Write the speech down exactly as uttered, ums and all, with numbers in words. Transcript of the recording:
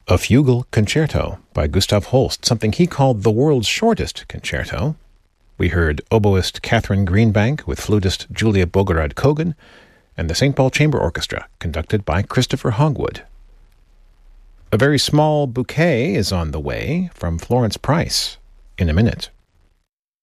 A fugal concerto by Gustav Holst, something he called the world's shortest concerto. We heard oboist Catherine Greenbank with flutist Julia Bogorad-Kogan and the Saint Paul Chamber Orchestra, conducted by Christopher Hogwood. A very small bouquet is on the way from Florence Price in a minute.